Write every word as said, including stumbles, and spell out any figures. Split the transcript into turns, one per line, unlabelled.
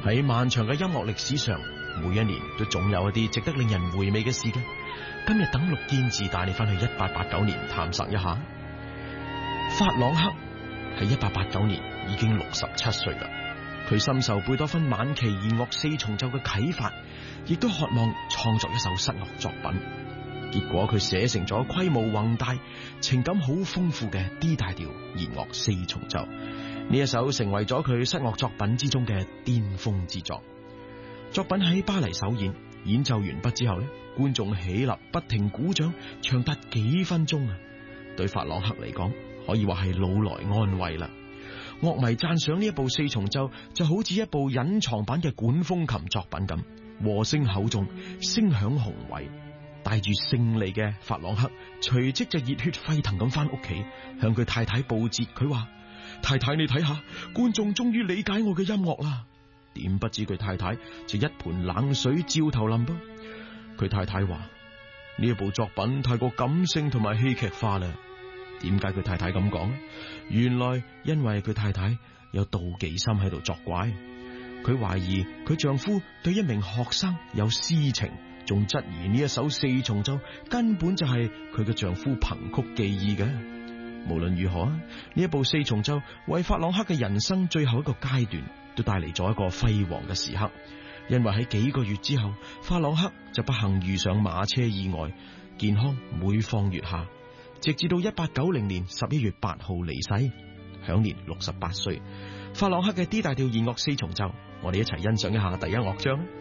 喺漫長嘅音樂歷史上，每一年都總有一啲值得令人回味嘅事嘅。今日等陸建志帶你翻去一八八九年探索一下。法朗克喺一八八九年已經六十七歲啦，佢深受貝多芬晚期弦樂四重奏嘅啟發，亦都渴望創作一首室樂作品。結果佢寫成咗規模宏大、情感好豐富嘅 D 大調弦樂四重奏，呢一首成為咗佢室樂作品之中嘅巔峰之作。作品喺巴黎首演，演奏完畢之後呢，觀眾起立不停鼓掌，長達幾分鐘啊！對法朗克嚟講，可以話係老來安慰啦。樂迷讚賞呢一部四重奏就好似一部隱藏版嘅管風琴作品咁，和聲厚重，聲響宏偉。帶住勝利嘅法朗克隨即就熱血沸騰咁翻屋企，向佢太太報捷。佢話：太太，你睇下，觀眾終於理解我嘅音樂啦。點不知佢太太就一盆冷水照頭淋噃。佢太太話：呢一部作品太過感性同埋戲劇化啦。點解佢太太咁講？原來因為佢太太有妒忌心喺度作怪。佢懷疑佢丈夫對一名學生有私情，仲質疑呢一首四重奏根本就係佢嘅丈夫憑曲寄意嘅。無論如何啊，呢一部四重奏為法朗克嘅人生最後一個階段都帶嚟咗一個輝煌嘅時刻。因為喺幾個月之後，法朗克就不幸遇上馬車意外，健康每況愈下，直至到一八九零年十一月八號離世，享年六十八歲。法朗克嘅 D 大調弦樂四重奏，我哋一齊欣賞一下第一樂章。